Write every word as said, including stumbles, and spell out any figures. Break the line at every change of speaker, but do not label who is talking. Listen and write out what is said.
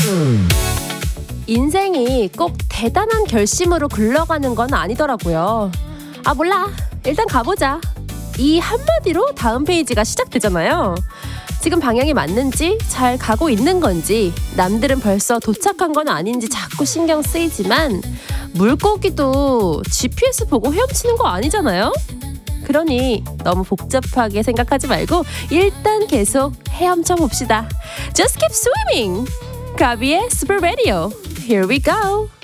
인생이 꼭 대단한 결심으로 굴러가는 건 아니더라고요. 아 몰라, 일단 가보자. 이 한마디로 다음 페이지가 시작되잖아요. 지금 방향이 맞는지, 잘 가고 있는 건지, 남들은 벌써 도착한 건 아닌지 자꾸 신경 쓰이지만 물고기도 지피에스 보고 헤엄치는 거 아니잖아요? 그러니 너무 복잡하게 생각하지 말고 일단 계속 헤엄쳐 봅시다. Just keep swimming! 가비의 Super Radio. Here we go!